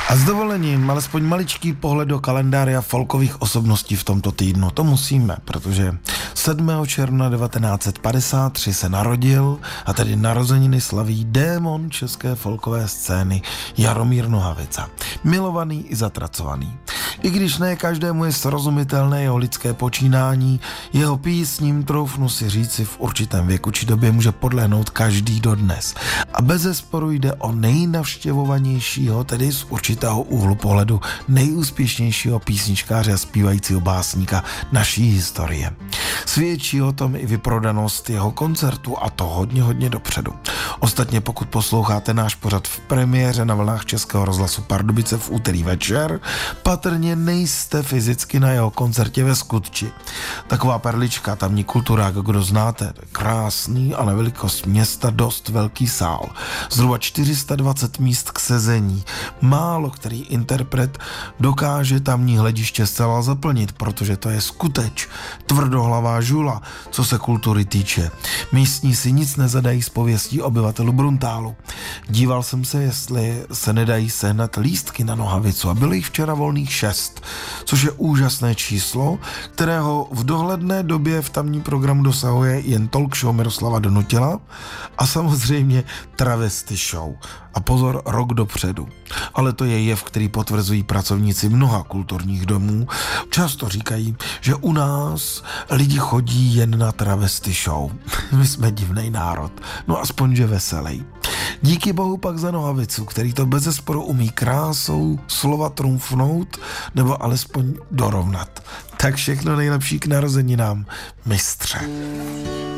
A s dovolením alespoň maličký pohled do kalendáře folkových osobností v tomto týdnu. To musíme, protože 7. června 1953 se narodil a tedy narozeniny slaví démon české folkové scény Jaromír Nohavica. Milovaný i zatracovaný. I když ne každému je srozumitelné jeho lidské počínání, jeho písním, troufnu si říci, v určitém věku či době může podlehnout každý dodnes. A bezesporu jde o nejnavštěvovanějšího, tedy z určitého úhlu pohledu nejúspěšnějšího písničkáře a zpívajícího básníka naší historie. Svědčí o tom i vyprodanost jeho koncertu, a to hodně dopředu. Ostatně pokud posloucháte náš pořad v premiéře na vlnách Českého rozhlasu Pardubice v úterý večer, patrně nejste fyzicky na jeho koncertě ve Skutči. Taková perlička, tamní kulturák, kdo znáte, krásný a na velikost města dost velký sál. Zhruba 420 míst k sezení. Málo který interpret dokáže tamní hlediště zcela zaplnit, protože to je skuteč, tvrdohlavá žula, co se kultury týče. Místní si nic nezadají z pověstí obyvatelů Bruntálu. Díval jsem se, jestli se nedají sehnat lístky na Nohavicu a bylo jich včera volných 6, což je úžasné číslo, kterého v dohledné době v tamním programu dosahuje jen talk show Miroslava Donutila a samozřejmě travesty show. A pozor, rok dopředu. Ale to je jev, který potvrzují pracovníci mnoha kulturních domů. Často říkají, že u nás lidi chodí jen na travesty show. My jsme divnej národ. No aspoň, že veselej. Díky bohu pak za Nohavicu, který to bezesporu umí krásou slova trumfnout nebo alespoň dorovnat. Tak všechno nejlepší k narozeninám, mistře.